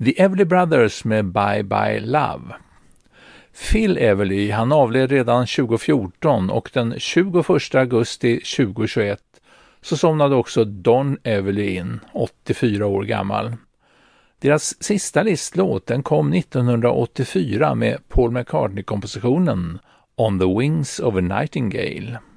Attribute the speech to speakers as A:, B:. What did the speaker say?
A: The Everly Brothers med Bye Bye Love. Phil Everly, han avled redan 2014 och den 21 augusti 2021 så somnade också Don Everly in, 84 år gammal. Deras sista listlåt den kom 1984 med Paul McCartney-kompositionen On the Wings of a Nightingale.